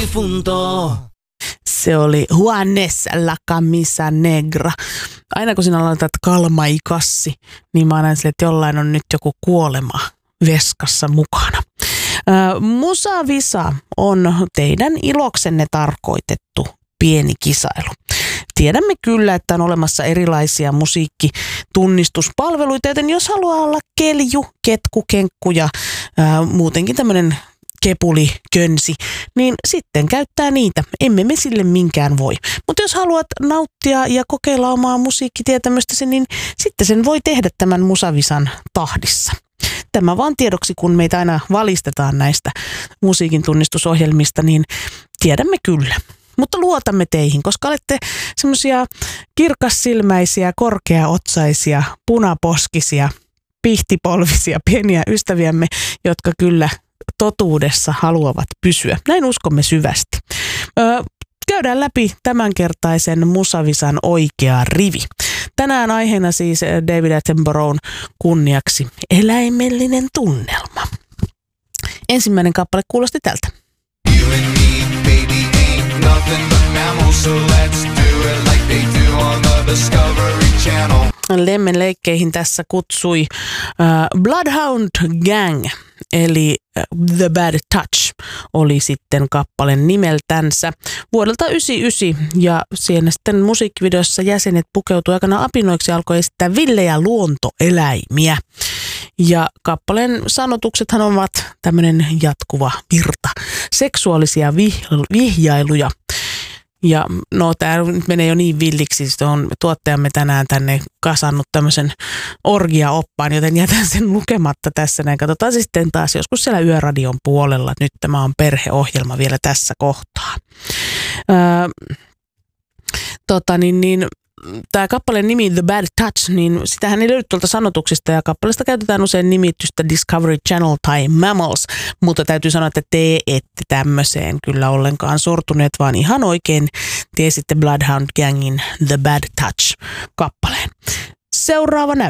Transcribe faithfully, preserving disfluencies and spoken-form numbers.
difunto. Se oli Juanes la Camisa Negra. Aina kun sinä laitat kalmaikassi, niin mä aina sille, että jollain on nyt joku kuolema veskassa mukana. Äh, Musa Visa on teidän iloksenne tarkoitettu pieni kisailu. Tiedämme kyllä, että on olemassa erilaisia musiikkitunnistuspalveluita, joten jos haluaa olla kelju, ketku, kenkku ja ää, muutenkin tämmöinen kepuli, könsi, niin sitten käyttää niitä. Emme me sille minkään voi. Mutta jos haluat nauttia ja kokeilla omaa musiikkitietämystäsi, niin sitten sen voi tehdä tämän Musavisan tahdissa. Tämä vaan tiedoksi, kun meitä aina valistetaan näistä musiikin tunnistusohjelmista, niin tiedämme kyllä. Mutta luotamme teihin, koska olette semmoisia kirkassilmäisiä, korkeaotsaisia, punaposkisia, pihtipolvisia, pieniä ystäviämme, jotka kyllä totuudessa haluavat pysyä. Näin uskomme syvästi. Öö, käydään läpi tämänkertaisen Musavisan oikea rivi. Tänään aiheena siis David Attenboroughin kunniaksi eläimellinen tunnelma. Ensimmäinen kappale kuulosti tältä. Nothing but mammals, so let's do it like they do on the Discovery Channel. Lemmen leikkeihin tässä kutsui uh, Bloodhound Gang, eli uh, The Bad Touch oli sitten kappaleen nimeltänsä vuodelta yhdeksänkymmentäyhdeksän, ja siinä sitten musiikkivideossa jäsenet pukeutui aikana apinoiksi ja alkoi esittää villejä luontoeläimiä. Ja kappaleen sanotuksethan ovat tämmöinen jatkuva virta, seksuaalisia vih- vihjailuja. Ja no tämä nyt menee jo niin villiksi, se on tuottajamme tänään tänne kasannut tämmöisen orgia-oppaan, joten jätän sen lukematta tässä näin. Katsotaan sitten taas joskus siellä Yöradion puolella. Nyt tämä on perheohjelma vielä tässä kohtaa. Öö, tota niin, niin tämä kappaleen nimi The Bad Touch, niin sitähän ei löydy tuolta sanotuksista, ja kappaleesta käytetään usein nimitystä Discovery Channel tai Mammals, mutta täytyy sanoa, että te ette tämmöiseen kyllä ollenkaan sortuneet, vaan ihan oikein tiesitte Bloodhound Gangin The Bad Touch -kappaleen. Seuraava näyttö.